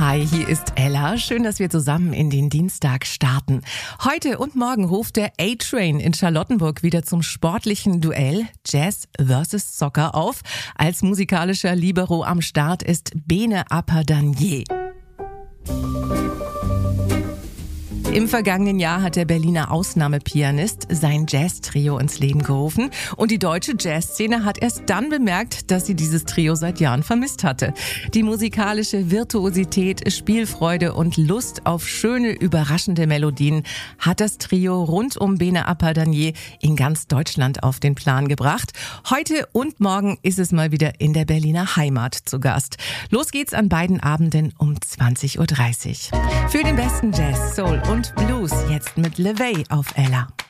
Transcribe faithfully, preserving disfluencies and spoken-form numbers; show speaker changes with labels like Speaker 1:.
Speaker 1: Hi, hier ist Ella. Schön, dass wir zusammen in den Dienstag starten. Heute und morgen ruft der A-Train in Charlottenburg wieder zum sportlichen Duell Jazz versus Soccer auf. Als musikalischer Libero am Start ist Bene Aperdanier. Im vergangenen Jahr hat der Berliner Ausnahmepianist sein Jazz-Trio ins Leben gerufen und die deutsche Jazzszene hat erst dann bemerkt, dass sie dieses Trio seit Jahren vermisst hatte. Die musikalische Virtuosität, Spielfreude und Lust auf schöne, überraschende Melodien hat das Trio rund um Bene Aperdanier in ganz Deutschland auf den Plan gebracht. Heute und morgen ist es mal wieder in der Berliner Heimat zu Gast. Los geht's an beiden Abenden um zwanzig Uhr dreißig. Für den besten Jazz, Soul und Blues jetzt mit LeVay auf Ella.